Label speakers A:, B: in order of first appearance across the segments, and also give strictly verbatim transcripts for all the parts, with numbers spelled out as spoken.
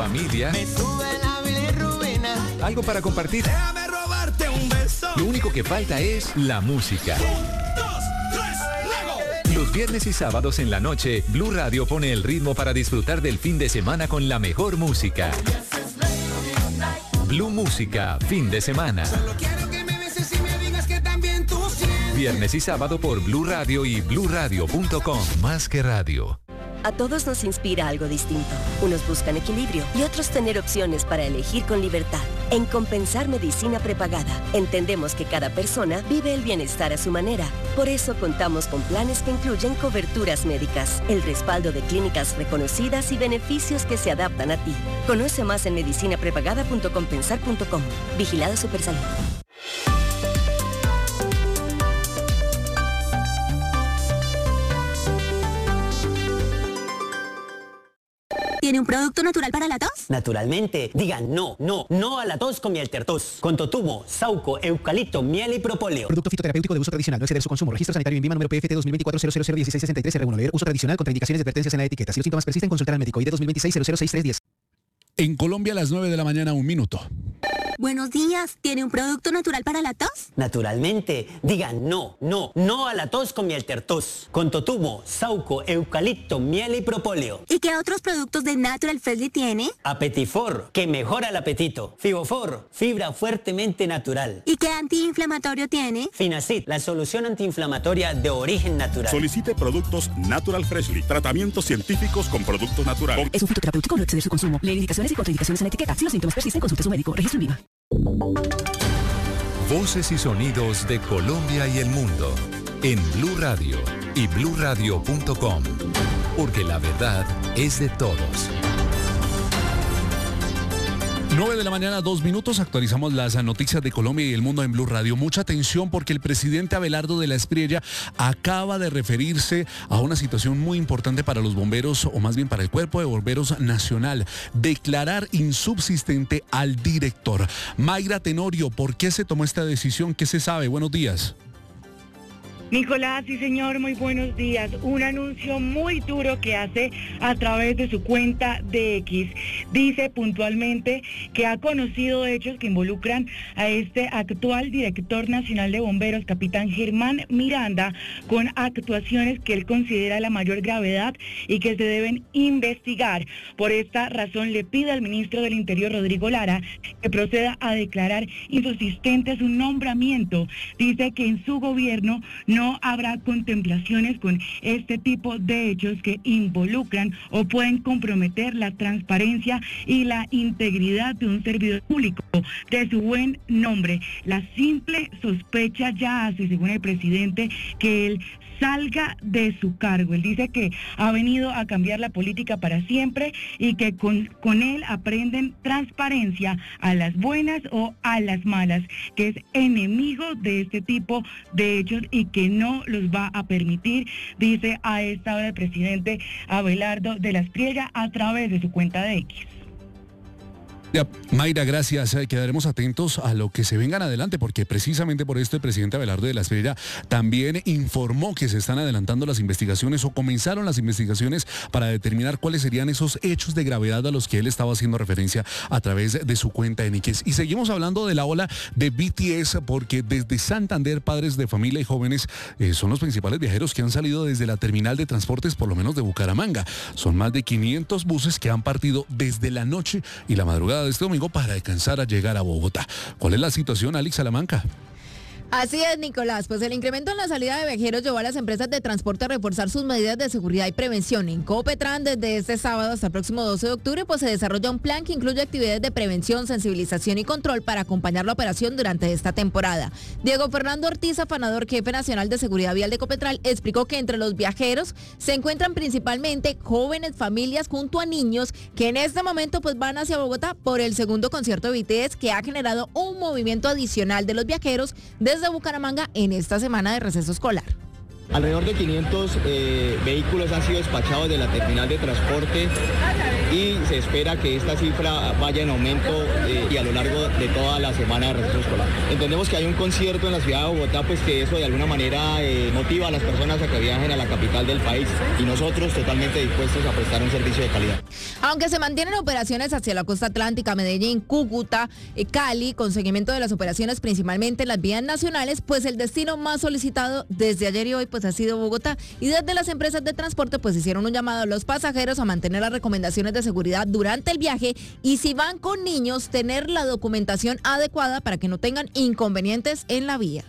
A: familia.
B: Me sube la bilirrubina.
A: Algo para compartir.
B: Déjame robarte un beso.
A: Lo único que falta es la música.
B: Un, dos, tres, luego.
A: Los viernes y sábados en la noche, Blue Radio pone el ritmo para disfrutar del fin de semana con la mejor música. Blue Música, fin de semana.
B: Solo quiero que me beses y me digas que también tú sientes.
A: Viernes y sábado por Blue Radio y blue radio punto com. Más que radio.
C: A todos nos inspira algo distinto. Unos buscan equilibrio y otros tener opciones para elegir con libertad. En Compensar Medicina Prepagada, entendemos que cada persona vive el bienestar a su manera. Por eso contamos con planes que incluyen coberturas médicas, el respaldo de clínicas reconocidas y beneficios que se adaptan a ti. Conoce más en medicina prepagada punto compensar punto com. Vigilado Supersalud.
D: ¿Tiene un producto natural para la tos?
E: Naturalmente. Digan no, no, no a la tos con miel tertos. Con totumo, sauco, eucalipto, miel y propóleo.
F: Producto fitoterapéutico de uso tradicional. No exceder su consumo. Registro sanitario en INVIMA número P F T dos mil veinticuatro cero cero cero dieciséis sesenta y tres R uno. Leer uso tradicional. Contraindicaciones y advertencias en la etiqueta. Si los síntomas persisten, consultar al médico. I D dos mil veintiséis cero cero seis tres diez.
G: En Colombia a las nueve de la mañana, un minuto.
D: Buenos días. ¿Tiene un producto natural para la tos?
E: Naturalmente. Digan no, no, no a la tos con miel tertos. Con totumo, sauco, eucalipto, miel y propóleo.
D: ¿Y qué otros productos de Natural Freshly tiene?
E: Apetifor, que mejora el apetito. Fibofor, fibra fuertemente natural.
D: ¿Y qué antiinflamatorio tiene?
E: Finacid, la solución antiinflamatoria de origen natural.
H: Solicite productos Natural Freshly. Tratamientos científicos con productos naturales.
I: Es un fitoterapéutico, no exceder su consumo. Leer indicaciones y contraindicaciones en la etiqueta. Si los síntomas persisten, consulte a su médico. Registro en INVIMA.
A: Voces y sonidos de Colombia y el mundo en Blue Radio y blue radio punto com, porque la verdad es de todos.
G: nueve de la mañana, dos minutos, actualizamos las noticias de Colombia y el mundo en Blue Radio. Mucha atención porque el presidente Abelardo de la Espriella acaba de referirse a una situación muy importante para los bomberos, o más bien para el Cuerpo de Bomberos Nacional: declarar insubsistente al director. Mayra Tenorio, ¿por qué se tomó esta decisión? ¿Qué se sabe? Buenos días.
J: Nicolás, sí señor, muy buenos días. Un anuncio muy duro que hace a través de su cuenta de X. Dice puntualmente que ha conocido hechos que involucran a este actual director nacional de bomberos, capitán Germán Miranda, con actuaciones que él considera la mayor gravedad y que se deben investigar. Por esta razón le pide al ministro del Interior, Rodrigo Lara, que proceda a declarar insubsistente su nombramiento. Dice que en su gobierno no No habrá contemplaciones con este tipo de hechos que involucran o pueden comprometer la transparencia y la integridad de un servidor público, de su buen nombre. La simple sospecha ya hace, según el presidente, que él salga de su cargo. Él dice que ha venido a cambiar la política para siempre y que con, con él aprenden transparencia a las buenas o a las malas, que es enemigo de este tipo de hechos y que no los va a permitir, dice a esta hora el presidente Abelardo de la Espriella a través de su cuenta de X.
G: Ya, Mayra, gracias. Eh, quedaremos atentos a lo que se vengan adelante, porque precisamente por esto el presidente Abelardo de la Espriella también informó que se están adelantando las investigaciones, o comenzaron las investigaciones para determinar cuáles serían esos hechos de gravedad a los que él estaba haciendo referencia a través de su cuenta en X. Y seguimos hablando de la ola de B T S, porque desde Santander, padres de familia y jóvenes eh, son los principales viajeros que han salido desde la terminal de transportes, por lo menos de Bucaramanga. Son más de quinientos buses que han partido desde la noche y la madrugada de este domingo para alcanzar a llegar a Bogotá. ¿Cuál es la situación, Alex Salamanca?
K: Así es, Nicolás. Pues el incremento en la salida de viajeros llevó a las empresas de transporte a reforzar sus medidas de seguridad y prevención. En Copetran, desde este sábado hasta el próximo doce de octubre, pues se desarrolla un plan que incluye actividades de prevención, sensibilización y control para acompañar la operación durante esta temporada. Diego Fernando Ortiz, afanador jefe nacional de seguridad vial de Copetran, explicó que entre los viajeros se encuentran principalmente jóvenes, familias junto a niños que en este momento pues van hacia Bogotá por el segundo concierto de B T S, que ha generado un movimiento adicional de los viajeros desde de Bucaramanga en esta semana de receso escolar.
L: Alrededor de quinientos eh, vehículos han sido despachados de la terminal de transporte y se espera que esta cifra vaya en aumento eh, y a lo largo de toda la semana de receso escolar. Entendemos que hay un concierto en la ciudad de Bogotá, pues que eso de alguna manera eh, motiva a las personas a que viajen a la capital del país y nosotros totalmente dispuestos a prestar un servicio de calidad.
K: Aunque se mantienen operaciones hacia la costa atlántica, Medellín, Cúcuta, eh, Cali, con seguimiento de las operaciones principalmente en las vías nacionales, pues el destino más solicitado desde ayer y hoy pues ha sido Bogotá. Y desde las empresas de transporte pues hicieron un llamado a los pasajeros a mantener las recomendaciones de seguridad durante el viaje y si van con niños, tener la documentación adecuada para que no tengan inconvenientes en la vía.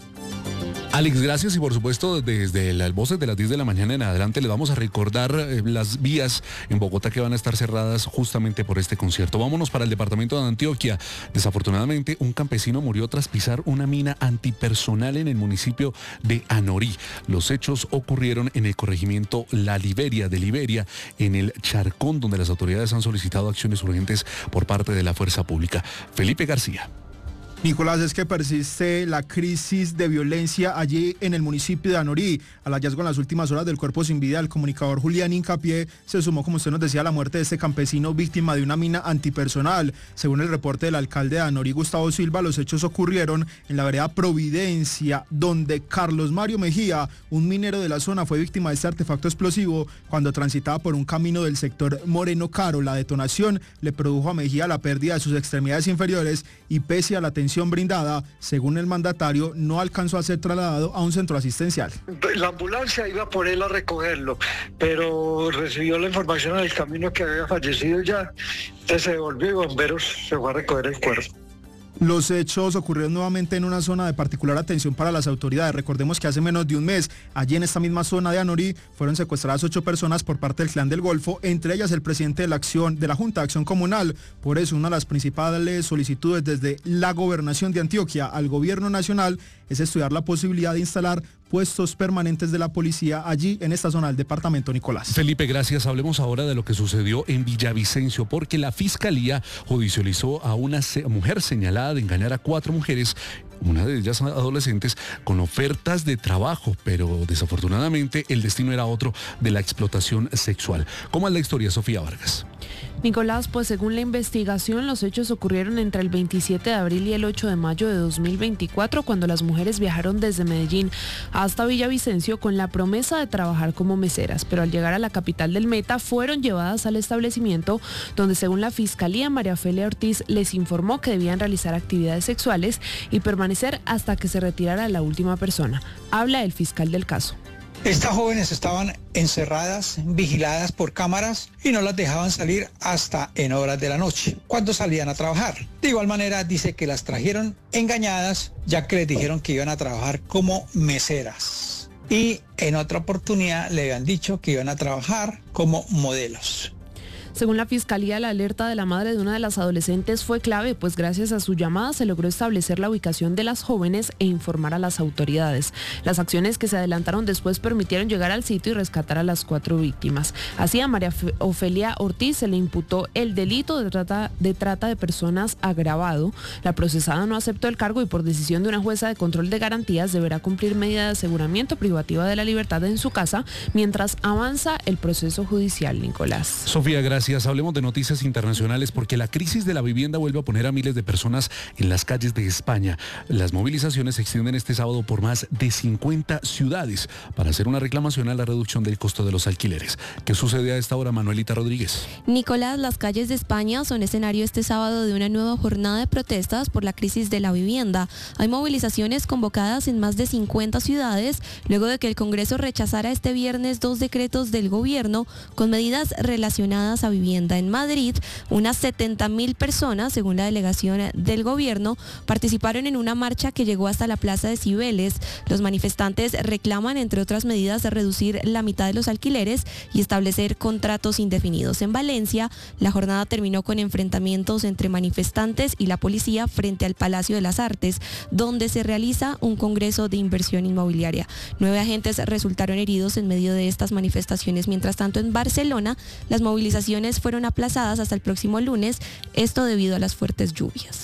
G: Alex, gracias y por supuesto desde las voces de las diez de la mañana en adelante les vamos a recordar eh, las vías en Bogotá que van a estar cerradas justamente por este concierto. Vámonos para el departamento de Antioquia. Desafortunadamente un campesino murió tras pisar una mina antipersonal en el municipio de Anorí. Los hechos ocurrieron en el corregimiento La Liberia de Liberia, en el Charcón, donde las autoridades han solicitado acciones urgentes por parte de la fuerza pública. Felipe García.
M: Nicolás, es que persiste la crisis de violencia allí en el municipio de Anorí. Al hallazgo en las últimas horas del cuerpo sin vida, el comunicador Julián Hincapié se sumó, como usted nos decía, a la muerte de este campesino víctima de una mina antipersonal. Según el reporte del alcalde de Anorí, Gustavo Silva, los hechos ocurrieron en la vereda Providencia, donde Carlos Mario Mejía, un minero de la zona, fue víctima de este artefacto explosivo cuando transitaba por un camino del sector Moreno Caro. La detonación le produjo a Mejía la pérdida de sus extremidades inferiores y pese a la atención brindada, según el mandatario, no alcanzó a ser trasladado a un centro asistencial.
N: La ambulancia iba por él a recogerlo, pero recibió la información en el camino que había fallecido ya, entonces se devolvió y bomberos se fue a recoger el cuerpo.
M: Los hechos ocurrieron nuevamente en una zona de particular atención para las autoridades. Recordemos que hace menos de un mes, allí en esta misma zona de Anorí, fueron secuestradas ocho personas por parte del Clan del Golfo, entre ellas el presidente de la acción de la Junta de Acción Comunal. Por eso, una de las principales solicitudes desde la Gobernación de Antioquia al Gobierno Nacional es estudiar la posibilidad de instalar puestos permanentes de la policía allí en esta zona del departamento, Nicolás.
G: Felipe, gracias. Hablemos ahora de lo que sucedió en Villavicencio, porque la Fiscalía judicializó a una se- mujer señalada de engañar a cuatro mujeres, una de ellas adolescentes, con ofertas de trabajo, pero desafortunadamente el destino era otro, de la explotación sexual. ¿Cómo es la historia, Sofía Vargas?
O: Nicolás, pues según la investigación, los hechos ocurrieron entre el veintisiete de abril y el ocho de mayo de dos mil veinticuatro, cuando las mujeres viajaron desde Medellín hasta Villavicencio con la promesa de trabajar como meseras, pero al llegar a la capital del Meta fueron llevadas al establecimiento donde, según la Fiscalía, María Ofelia Ortiz les informó que debían realizar actividades sexuales y permanecer hasta que se retirara la última persona. Habla el fiscal del caso.
P: Estas jóvenes estaban encerradas, vigiladas por cámaras y no las dejaban salir hasta en horas de la noche, cuando salían a trabajar. De igual manera dice que las trajeron engañadas, ya que les dijeron que iban a trabajar como meseras. Y en otra oportunidad le habían dicho que iban a trabajar como modelos.
O: Según la Fiscalía, la alerta de la madre de una de las adolescentes fue clave, pues gracias a su llamada se logró establecer la ubicación de las jóvenes e informar a las autoridades. Las acciones que se adelantaron después permitieron llegar al sitio y rescatar a las cuatro víctimas. Así, a María Ofelia Ortiz se le imputó el delito de trata, de trata de personas agravado. La procesada no aceptó el cargo y, por decisión de una jueza de control de garantías, deberá cumplir medida de aseguramiento privativa de la libertad en su casa mientras avanza el proceso judicial, Nicolás.
G: Sofía, gracias. Hablemos de noticias internacionales, porque la crisis de la vivienda vuelve a poner a miles de personas en las calles de España. Las movilizaciones se extienden este sábado por más de cincuenta ciudades para hacer una reclamación a la reducción del costo de los alquileres. ¿Qué sucede a esta hora, Manuelita Rodríguez?
Q: Nicolás, las calles de España son escenario este sábado de una nueva jornada de protestas por la crisis de la vivienda. Hay movilizaciones convocadas en más de cincuenta ciudades, luego de que el Congreso rechazara este viernes dos decretos del gobierno con medidas relacionadas a vivienda. En Madrid, unas setenta mil personas, según la delegación del gobierno, participaron en una marcha que llegó hasta la Plaza de Cibeles. Los manifestantes reclaman, entre otras medidas, reducir la mitad de los alquileres y establecer contratos indefinidos. En Valencia, la jornada terminó con enfrentamientos entre manifestantes y la policía frente al Palacio de las Artes, donde se realiza un congreso de inversión inmobiliaria. Nueve agentes resultaron heridos en medio de estas manifestaciones. Mientras tanto, en Barcelona, las movilizaciones fueron aplazadas hasta el próximo lunes, esto debido a las fuertes lluvias.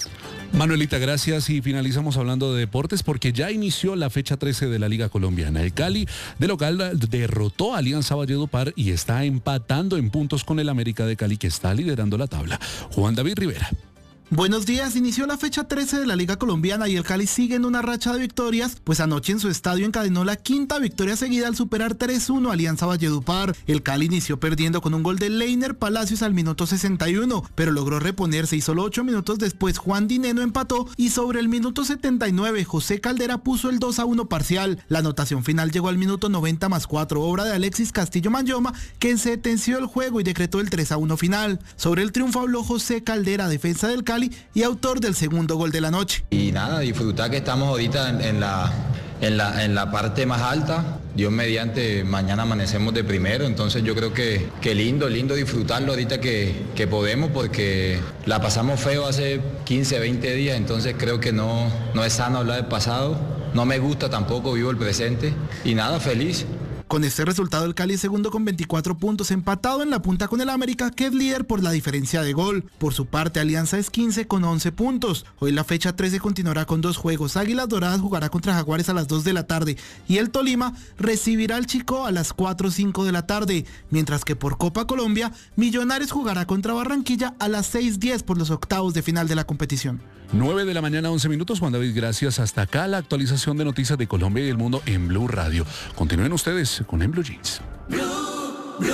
G: Manuelita, gracias, y finalizamos hablando de deportes porque ya inició la fecha trece de la Liga Colombiana. El Cali de local derrotó a Alianza Valledupar y está empatando en puntos con el América de Cali, que está liderando la tabla. Juan David Rivera.
R: Buenos días, inició la fecha trece de la Liga Colombiana y el Cali sigue en una racha de victorias, pues anoche en su estadio encadenó la quinta victoria seguida al superar tres uno a Alianza Valledupar. El Cali inició perdiendo con un gol de Leiner Palacios al minuto sesenta y uno, pero logró reponerse y solo ocho minutos después Juan Dineno empató y sobre el minuto setenta y nueve José Caldera puso el dos a uno parcial. La anotación final llegó al minuto noventa más cuatro, obra de Alexis Castillo Manyoma, quien sentenció el juego y decretó el tres a uno final. Sobre el triunfo habló José Caldera, defensa del Cali y autor del segundo gol de la noche.
S: Y nada, disfrutar que estamos ahorita en, en, la, en, la, en la parte más alta. Dios mediante, mañana amanecemos de primero, entonces yo creo que, que lindo, lindo disfrutarlo ahorita que, que podemos, porque la pasamos feo hace quince, veinte días, entonces creo que no, no es sano hablar del pasado, no me gusta tampoco, vivo el presente y nada, feliz.
R: Con este resultado el Cali es segundo con veinticuatro puntos, empatado en la punta con el América, que es líder por la diferencia de gol. Por su parte, Alianza es quince con once puntos. Hoy la fecha trece continuará con dos juegos. Águilas Doradas jugará contra Jaguares a las dos de la tarde y el Tolima recibirá al Chico a las cuatro o cinco de la tarde. Mientras que por Copa Colombia, Millonarios jugará contra Barranquilla a las seis diez por los octavos de final de la competición.
G: nueve de la mañana, once minutos. Juan David, gracias. Hasta acá la actualización de noticias de Colombia y el mundo en Blue Radio. Continúen ustedes con En Blue Jeans.
T: Blue, Blue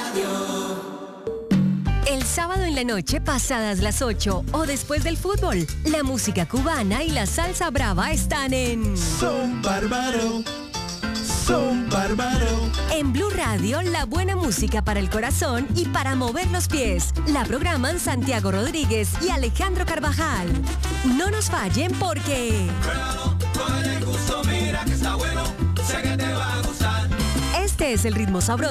T: Radio. El sábado en la noche, pasadas las ocho o después del fútbol, la música cubana y la salsa brava están en
B: Son Bárbaro. Son Bárbaro.
T: En Blue Radio, la buena música para el corazón y para mover los pies. La programan Santiago Rodríguez y Alejandro Carvajal. No nos fallen porque... Este es el ritmo sabroso